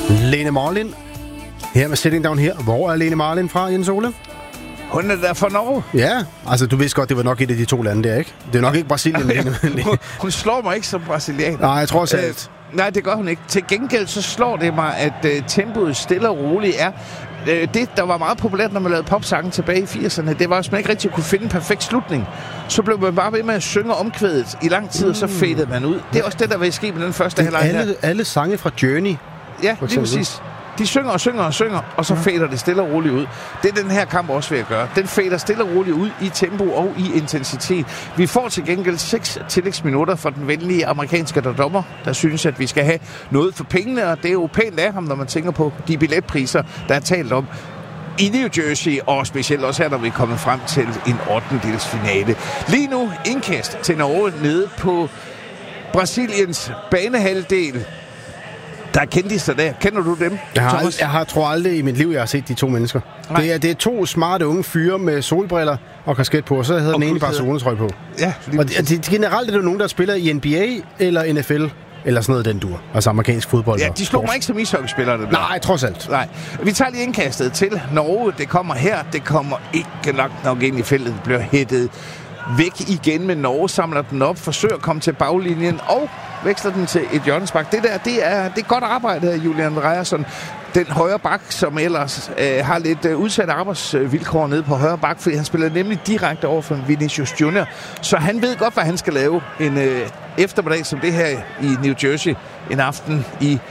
Lene Marlin. Her med Sitting Down Here. Hvor er Lene Marlin fra, Jens Ole? Hun er der fra Norge. Ja, altså du vidste godt, det var nok et af de to lande der, ikke? Det er nok ikke Brasilien. Hun slår mig ikke som brasilianer. Nej, jeg tror selv. Nej, det gør hun ikke. Til gengæld så slår det mig, at tempoet stille og roligt er. Det, der var meget populært, når man lavede popsangen tilbage i 80'erne, det var, at man ikke rigtig kunne finde en perfekt slutning. Så blev man bare ved med at synge omkvædet i lang tid, og så fadede man ud. Det er også det, der var ske med den første halvleg her. Alle sange fra Journey. Ja, lige præcis. De synger og synger og synger, og så fader det stille og roligt ud. Det er den her kamp også ved at gøre. Den fader stille og roligt ud i tempo og i intensitet. Vi får til gengæld 6 tillægsminutter fra den venlige amerikanske dommer, der synes, at vi skal have noget for pengene, og det er jo pænt af ham, når man tænker på de billetpriser, der er talt om i New Jersey, og specielt også her, når vi er kommet frem til en 8-delsfinale. Lige nu indkast til Norge nede på Brasiliens banehalvdel. Der er kendiser der. Kender du dem, Jeg tror aldrig i mit liv, jeg har set de to mennesker. Det er to smarte unge fyre med solbriller og kasket på, og så hedder den ene Barcelona-trøje på. Ja, og generelt er det nogen, der spiller i NBA eller NFL, eller sådan noget den dur. Altså amerikansk fodbold. Ja, de slog mig ikke som ishockeyspillere. Nej, trods alt. Nej. Vi tager lige indkastet til Norge. Det kommer her. Det kommer ikke langt nok ind i feltet. Det bliver hættet væk igen, men Norge samler den op, forsøger at komme til baglinjen og veksler den til et hjørnespark. Det er godt arbejde af Julian Ryerson. Den højre bak, som ellers har lidt udsatte arbejdsvilkår nede på højre bak, fordi han spiller nemlig direkte over for Vinicius Junior. Så han ved godt, hvad han skal lave en eftermiddag som det her i New Jersey en aften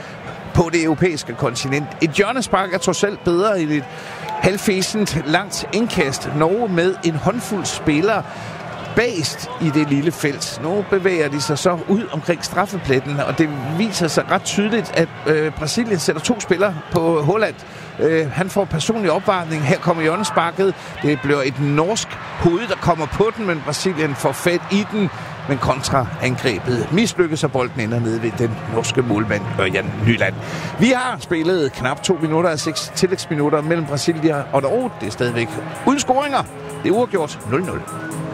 på det europæiske kontinent. Et hjørnespark er trods alt bedre end et halvfæsent langt indkast. Norge med en håndfuld spillere bagest i det lille felt. Nu bevæger de sig så ud omkring straffepletten, og det viser sig ret tydeligt, at Brasilien sætter 2 spillere på Holland. Han får personlig opvarmning. Her kommer hjørnesparket. Det bliver et norsk hoved, der kommer på den, men Brasilien får fat i den. Men kontraangrebet mislykkes, og bolden ender nede ved den norske målmand Ørjan Nyland. Vi har spillet knap 2 minutter af 6 tillægsminutter mellem Brasilien og Norge. Det er stadigvæk uden scoringer. Det er uafgjort 0-0.